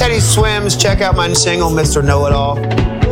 anybody swims, check out my single, Mr. Know-It-All.